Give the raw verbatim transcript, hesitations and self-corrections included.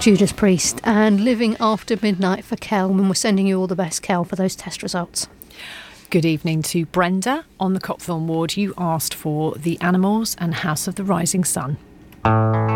Judas Priest and Living After Midnight for Kel, and we're sending you all the best, Kel, for those test results. Good evening to Brenda on the Copthorne ward. You asked for The Animals and House of the Rising Sun.